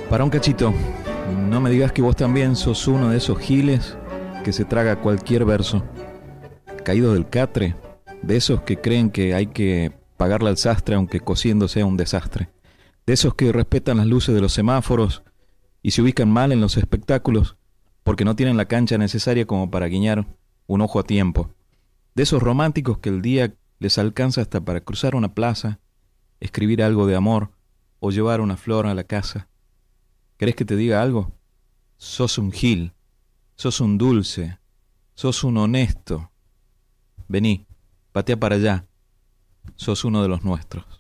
Para un cachito, no me digas que vos también sos uno de esos giles que se traga cualquier verso, caído del catre, de esos que creen que hay que pagarle al sastre aunque cosiendo sea un desastre, de esos que respetan las luces de los semáforos y se ubican mal en los espectáculos porque no tienen la cancha necesaria como para guiñar un ojo a tiempo, de esos románticos que el día les alcanza hasta para cruzar una plaza, escribir algo de amor o llevar una flor a la casa. ¿Querés que te diga algo? Sos un gil, sos un dulce, sos un honesto. Vení, patea para allá, sos uno de los nuestros.